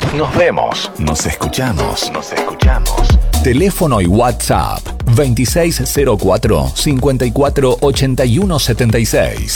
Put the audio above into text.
Nos vemos. Nos escuchamos. Teléfono y WhatsApp 2604 54 81 76.